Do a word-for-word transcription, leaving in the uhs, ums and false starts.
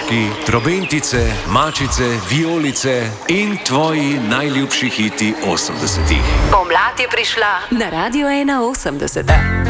Božki, trobentice, mačice, vijolice in tvoji najljubši hiti osemdesetih. Pomlad je prišla na Radio ena osemdeset.